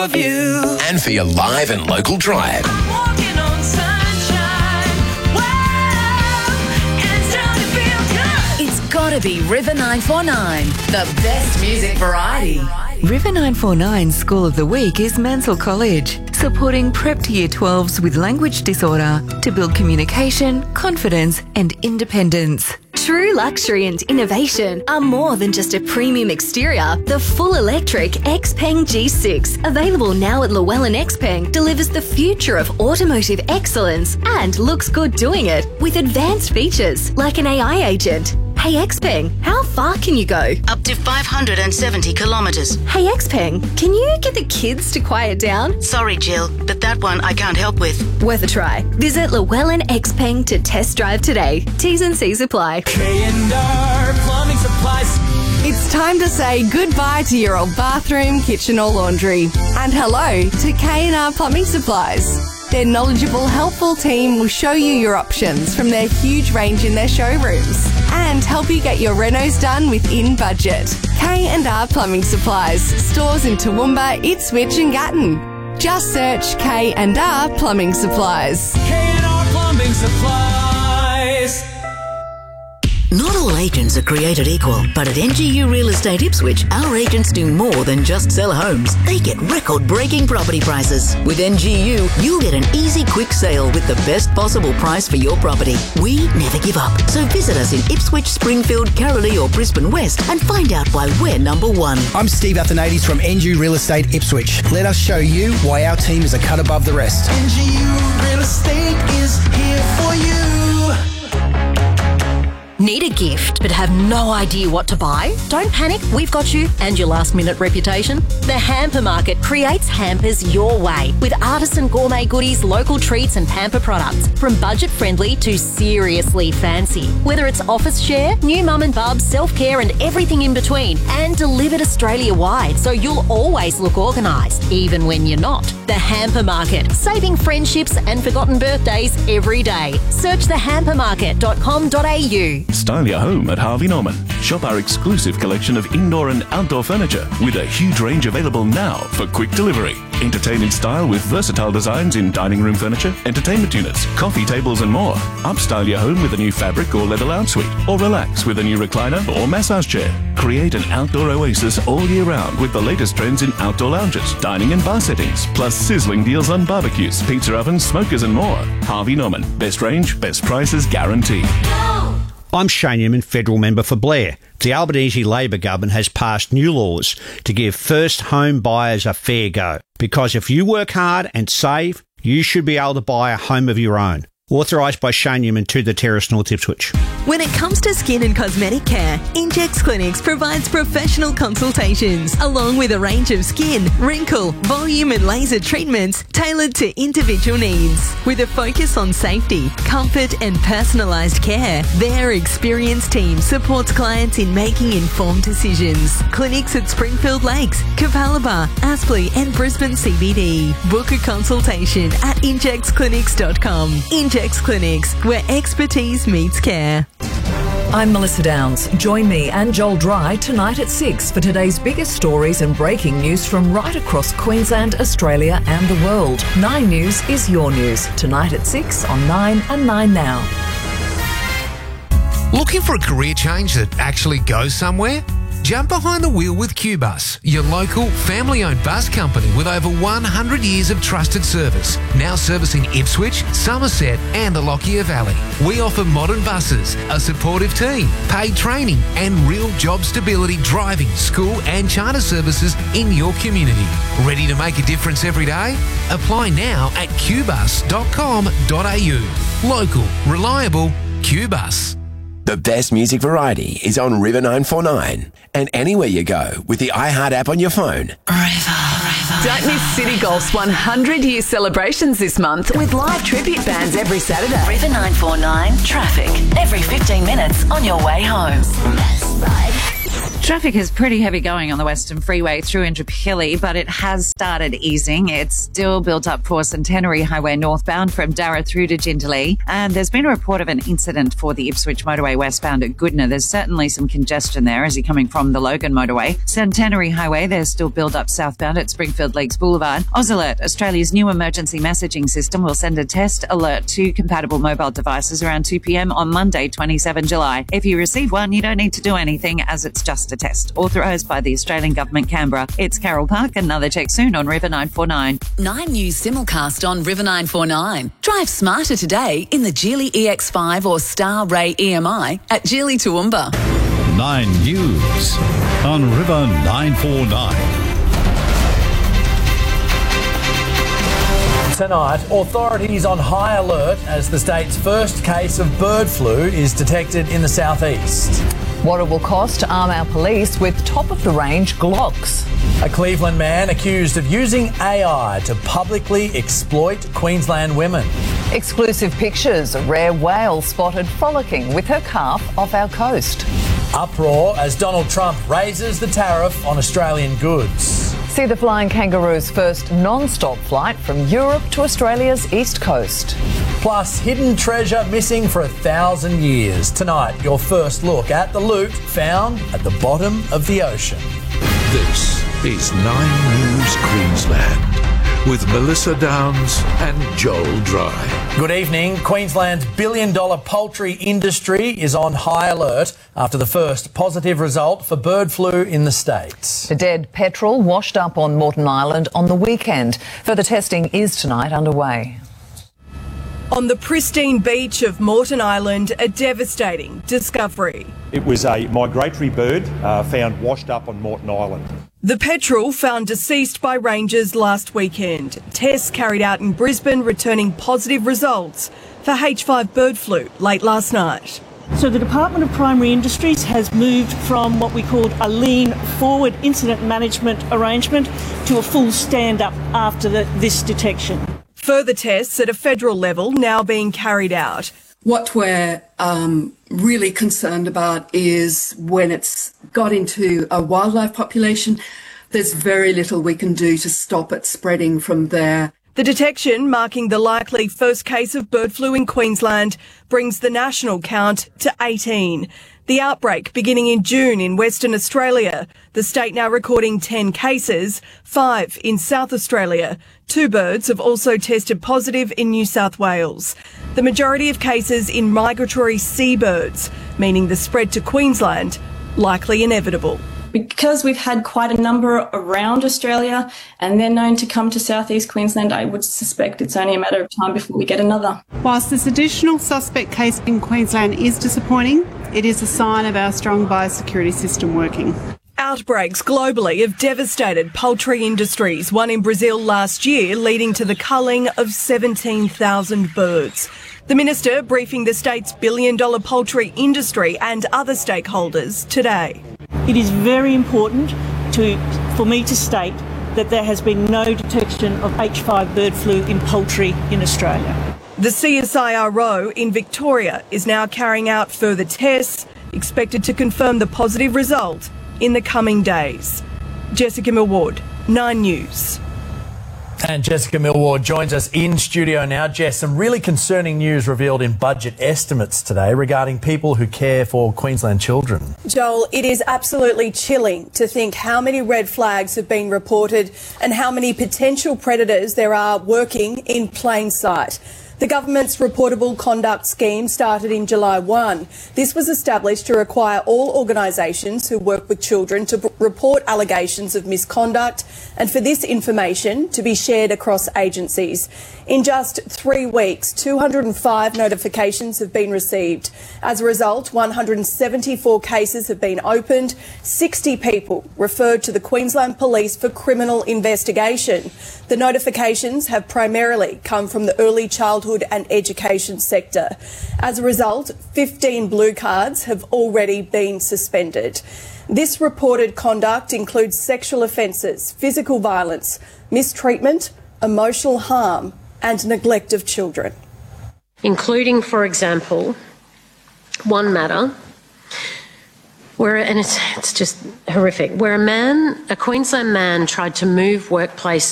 of you. And for your live and local drive. I'm walking on sunshine. Wow, and don't it feel good? It's gotta be River 949, the best music variety. River 949 School of the Week is Mansell College, supporting prep to Year 12s with language disorder to build communication, confidence and independence. True luxury and innovation are more than just a premium exterior. The full electric XPeng G6, available now at Llewellyn XPeng, delivers the future of automotive excellence and looks good doing it with advanced features like an AI agent. Hey XPeng, how far can you go? Up to 570 kilometres. Hey XPeng, can you get the kids to quiet down? Sorry, Jill, but that one I can't help with. Worth a try. Visit Llewellyn XPeng to test drive today. T's and C's apply. K&R Plumbing Supplies. It's time to say goodbye to your old bathroom, kitchen or laundry. And hello to K&R Plumbing Supplies. Their knowledgeable, helpful team will show you your options from their huge range in their showrooms and help you get your renos done within budget. K&R Plumbing Supplies. Stores in Toowoomba, Ipswich and Gatton. Just search K&R Plumbing Supplies. K&R Plumbing Supplies. Not all agents are created equal, but at NGU Real Estate Ipswich, our agents do more than just sell homes. They get record-breaking property prices. With NGU, you'll get an easy, quick sale with the best possible price for your property. We never give up. So visit us in Ipswich, Springfield, Carrollee or Brisbane West and find out why we're number one. I'm Steve Athanades from NGU Real Estate Ipswich. Let us show you why our team is a cut above the rest. NGU Real Estate is here for you. Need a gift but have no idea what to buy? Don't panic, we've got you and your last minute reputation. The Hamper Market creates hampers your way with artisan gourmet goodies, local treats and pamper products from budget friendly to seriously fancy. Whether it's office share, new mum and bub, self-care and everything in between, and delivered Australia wide so you'll always look organised even when you're not. The Hamper Market, saving friendships and forgotten birthdays every day. Search thehampermarket.com.au. Style your home at Harvey Norman. Shop our exclusive collection of indoor and outdoor furniture with a huge range available now for quick delivery. Entertain in style with versatile designs in dining room furniture, entertainment units, coffee tables and more. Upstyle your home with a new fabric or leather lounge suite, or relax with a new recliner or massage chair. Create an outdoor oasis all year round with the latest trends in outdoor lounges, dining and bar settings, plus sizzling deals on barbecues, pizza ovens, smokers and more. Harvey Norman. Best range, best prices guaranteed. I'm Shane Newman, Federal Member for Blair. The Albanese Labor government has passed new laws to give first home buyers a fair go. Because if you work hard and save, you should be able to buy a home of your own. Authorised by Shane Newman to the Terrace North Ipswich. When it comes to skin and cosmetic care, Injex Clinics provides professional consultations along with a range of skin, wrinkle, volume and laser treatments tailored to individual needs. With a focus on safety, comfort and personalised care, their experienced team supports clients in making informed decisions. Clinics at Springfield Lakes, Cavalabar, Aspley and Brisbane CBD. Book a consultation at injexclinics.com. Injex Clinics, where expertise meets care. I'm Melissa Downs. Join me and Joel Dry tonight at 6 for today's biggest stories and breaking news from right across Queensland, Australia and the world. 9 News is your news. Tonight at 6 on 9 and 9 Now. Looking for a career change that actually goes somewhere? Jump behind the wheel with QBus, your local family-owned bus company with over 100 years of trusted service. Now servicing Ipswich, Somerset and the Lockyer Valley. We offer modern buses, a supportive team, paid training and real job stability driving, school and charter services in your community. Ready to make a difference every day? Apply now at qbus.com.au. Local, reliable, QBus. The best music variety is on River 949 and anywhere you go with the iHeart app on your phone. Don't miss City Golf's 100-year celebrations this month with live tribute bands every Saturday. River 949 traffic every 15 minutes on your way home. Traffic is pretty heavy going on the Western Freeway through Indooroopilly, but it has started easing. It's still built up for Centenary Highway northbound from Darra through to Jindalee. And there's been a report of an incident for the Ipswich motorway westbound at Goodna. There's certainly some congestion there as you're coming from the Logan motorway. Centenary Highway, there's still build up southbound at Springfield Lakes Boulevard. AusAlert, Australia's new emergency messaging system, will send a test alert to compatible mobile devices around 2 p.m. on Monday, 27 July. If you receive one, you don't need to do anything as it's just a test. Authorised by the Australian Government, Canberra. It's Carol Park. Another check soon on River 949. 9 News simulcast on River 949. Drive smarter today in the Geely EX5 or Star Ray EMI at Geely Toowoomba. 9 News on River 949. Tonight, authorities on high alert as the state's first case of bird flu is detected in the southeast. What it will cost to arm our police with top-of-the-range Glocks. A Cleveland man accused of using AI to publicly exploit Queensland women. Exclusive pictures, a rare whale spotted frolicking with her calf off our coast. Uproar as Donald Trump raises the tariff on Australian goods. See the flying kangaroo's first non-stop flight from Europe to Australia's east coast. Plus, hidden treasure missing for 1,000 years. Tonight, your first look at the loot found at the bottom of the ocean. This is 9 News Queensland with Melissa Downs and Joel Dry. Good evening. Queensland's billion-dollar poultry industry is on high alert after the first positive result for bird flu in the state. The dead petrel washed up on Moreton Island on the weekend. Further testing is tonight underway. On the pristine beach of Moreton Island, a devastating discovery. It was a migratory bird found washed up on Moreton Island. The petrel found deceased by rangers last weekend. Tests carried out in Brisbane returning positive results for H5 bird flu late last night. So the Department of Primary Industries has moved from what we called a lean forward incident management arrangement to a full stand-up after this detection. Further tests at a federal level now being carried out. What we're really concerned about is when it's got into a wildlife population, there's very little we can do to stop it spreading from there. The detection, marking the likely first case of bird flu in Queensland, brings the national count to 18. The outbreak beginning in June in Western Australia, the state now recording 10 cases, 5 in South Australia. 2 birds have also tested positive in New South Wales. The majority of cases in migratory seabirds, meaning the spread to Queensland likely inevitable. Because we've had quite a number around Australia and they're known to come to southeast Queensland, I would suspect it's only a matter of time before we get another. Whilst this additional suspect case in Queensland is disappointing, it is a sign of our strong biosecurity system working. Outbreaks globally have devastated poultry industries, one in Brazil last year leading to the culling of 17,000 birds. The minister briefing the state's billion-dollar poultry industry and other stakeholders today. It is very important for me to state that there has been no detection of H5 bird flu in poultry in Australia. The CSIRO in Victoria is now carrying out further tests, expected to confirm the positive result in the coming days. Jessica Millward, 9 News. And Jessica Millward joins us in studio now. Jess, some really concerning news revealed in budget estimates today regarding people who care for Queensland children. Joel, it is absolutely chilling to think how many red flags have been reported and how many potential predators there are working in plain sight. The government's reportable conduct scheme started in July 1. This was established to require all organisations who work with children to report allegations of misconduct and for this information to be shared across agencies. In just 3 weeks, 205 notifications have been received. As a result, 174 cases have been opened, 60 people referred to the Queensland Police for criminal investigation. The notifications have primarily come from the early childhood and education sector. As a result, 15 blue cards have already been suspended. This reported conduct includes sexual offences, physical violence, mistreatment, emotional harm and neglect of children. Including, for example, one matter and it's just horrific, where a Queensland man tried to move workplaces